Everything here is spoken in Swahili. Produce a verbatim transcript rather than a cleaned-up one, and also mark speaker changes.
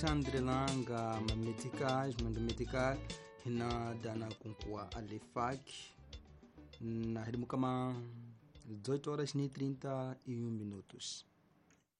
Speaker 1: Alexandre Langa mametikaj mandometika hina dana kunkua alefak na hadimu kama dezoito horas e trinta e um minutos.